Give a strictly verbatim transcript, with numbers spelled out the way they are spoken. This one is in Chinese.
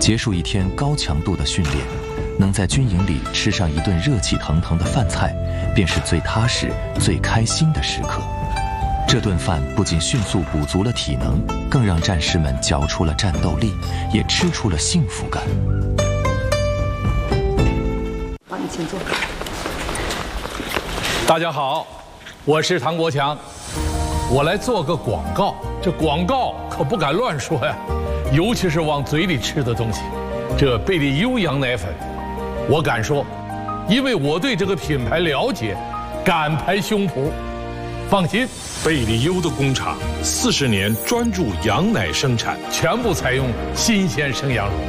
结束一天高强度的训练，能在军营里吃上一顿热气腾腾的饭菜，便是最踏实、最开心的时刻。这顿饭不仅迅速补足了体能，更让战士们缴出了战斗力，也吃出了幸福感。 好，你请坐。 大家好，我是唐国强，我来做个广告。这广告可不敢乱说呀，尤其是往嘴里吃的东西。这贝利优羊奶粉，我敢说，因为我对这个品牌了解，敢拍胸脯。放心， 贝利优的工厂四十年专注羊奶生产， 全部采用新鲜生羊乳。